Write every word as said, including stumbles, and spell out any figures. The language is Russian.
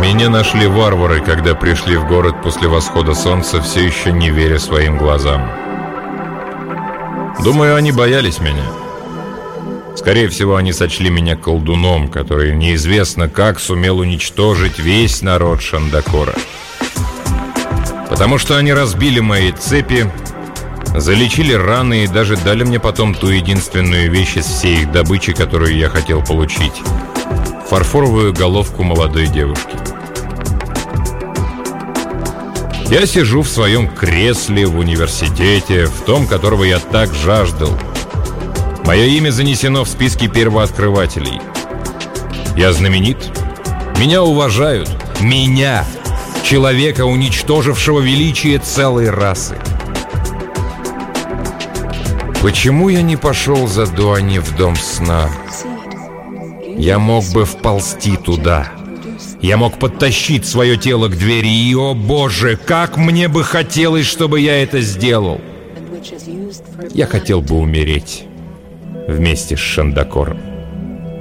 Меня нашли варвары, когда пришли в город после восхода солнца, все еще не веря своим глазам. Думаю, они боялись меня. Скорее всего, они сочли меня колдуном, который неизвестно как сумел уничтожить весь народ Шандакора. Потому что они разбили мои цепи, залечили раны и даже дали мне потом ту единственную вещь из всей их добычи, которую я хотел получить — фарфоровую головку молодой девушки. Я сижу в своем кресле в университете, в том, которого я так жаждал. Мое имя занесено в списке первооткрывателей. Я знаменит. Меня уважают. Меня, человека, уничтожившего величие целой расы. Почему я не пошел за Дуани в дом сна? Я мог бы вползти туда. Я мог подтащить свое тело к двери, и, о боже, как мне бы хотелось, чтобы я это сделал. Я хотел бы умереть вместе с Шандакором.